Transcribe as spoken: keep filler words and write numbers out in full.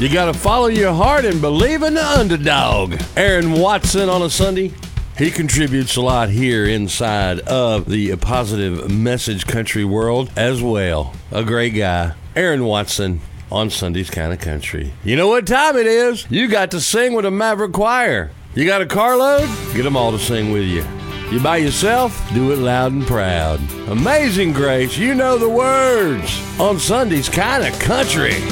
You got to follow your heart and believe in the underdog. Aaron Watson on a Sunday. He contributes a lot here inside of the positive message country world as well. A great guy. Aaron Watson on Sunday's Kind of Country. You know what time it is? You got to sing with a Maverick Choir. You got a carload? Get them all to sing with you. You by yourself? Do it loud and proud. Amazing Grace, you know the words on Sunday's Kind of Country.